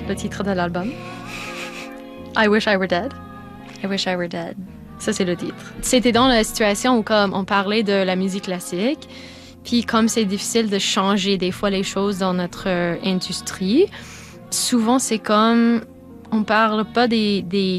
le titre de l'album. I Wish I Were Dead. I Wish I Were Dead. Ça, c'est le titre. C'était dans la situation où comme on parlait de la musique classique, puis comme c'est difficile de changer des fois les choses dans notre industrie, souvent c'est comme on parle pas des